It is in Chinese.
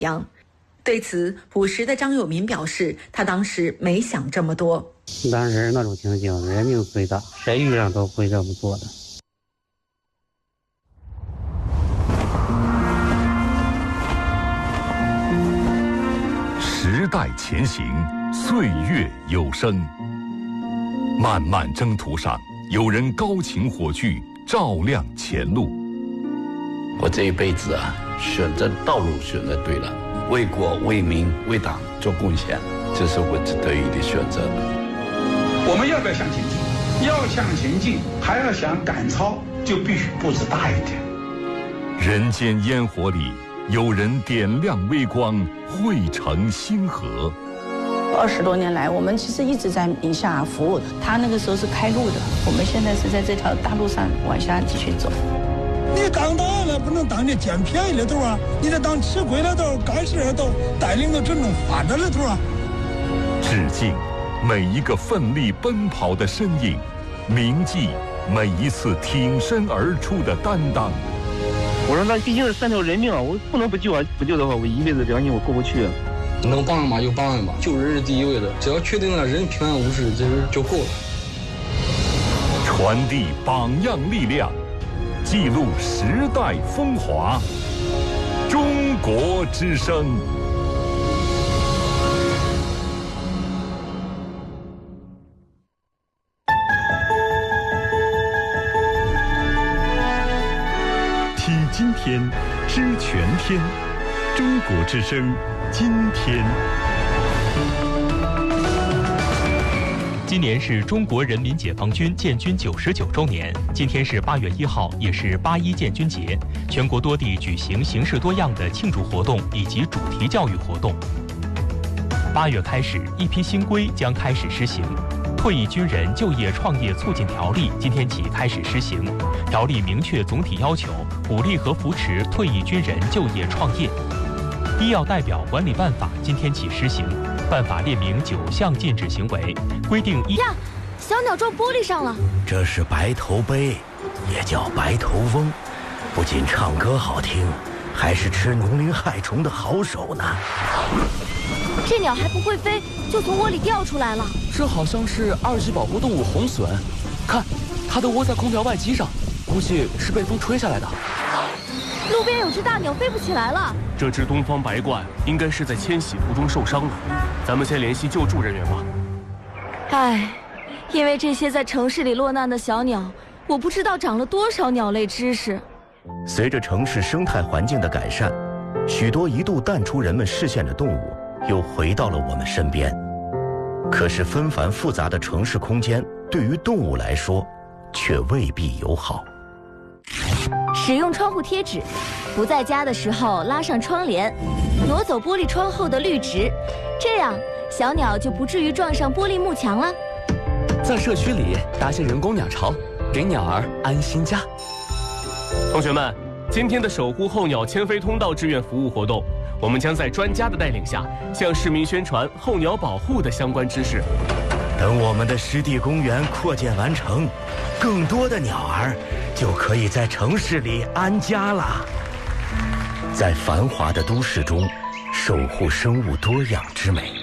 阳。对此，朴实的张友民表示，他当时没想这么多。 当时那种情景，人命最大，谁遇上都会这么做的。 时代前行，岁月有声。漫漫征途上，有人高擎火炬，照亮前路。 我这一辈子选择道路选择对了，为国为民为党做贡献，这是我得以的选择。 我们要不要向前进？要向前进，还要想赶超，就必须步子大一点。 人间烟火里，有人点亮微光，汇成星河。 20多年来，我们其实一直在宁夏服务的。他那个时候是开路的，我们现在是在这条大路上往下继续走。 你当大了不能当你捡便宜的头啊，你得当吃亏的头、干事的头，带领着真正发展的头啊。 致敬每一个奋力奔跑的身影，铭记每一次挺身而出的担当。 我说那毕竟是3条人命啊，我不能不救啊！不救的话，我一辈子良心我过不去。 能帮嘛就帮嘛，救人是第一位的，只要确定了人平安无事，这就够了。 传递榜样力量，记录时代风华。中国之声。 听今天，知全天。中国之声，今天。 今年是中国人民解放军建军99周年，今天是8月1号，也是8·1建军节。全国多地举行形式多样的庆祝活动以及主题教育活动。8月开始，一批新规将开始施行。退役军人就业创业促进条例今天起开始施行，条例明确总体要求，鼓励和扶持退役军人就业创业。医药代表管理办法今天起施行，办法列明9项禁止行为，规定呀，小鸟撞玻璃上了。 这是白头鹎，也叫白头翁，不仅唱歌好听，还是吃农林害虫的好手呢。 这鸟还不会飞，就从窝里掉出来了。 这好像是2级保护动物红隼，看，它都窝在空调外机上，估计是被风吹下来的。 路边有只大鸟飞不起来了。 这只东方白鹳应该是在迁徙途中受伤了，咱们先联系救助人员吧。 唉，因为这些在城市里落难的小鸟，我不知道长了多少鸟类知识。 随着城市生态环境的改善，许多一度淡出人们视线的动物又回到了我们身边。可是纷繁复杂的城市空间对于动物来说却未必友好。 使用窗户贴纸，不在家的时候拉上窗帘，挪走玻璃窗后的绿植，这样小鸟就不至于撞上玻璃幕墙了。 在社区里搭些人工鸟巢，给鸟儿安心家。同学们，今天的守护候鸟迁飞通道志愿服务活动，我们将在专家的带领下，向市民宣传候鸟保护的相关知识。 等我们的湿地公园扩建完成，更多的鸟儿就可以在城市里安家了。在繁华的都市中，守护生物多样之美。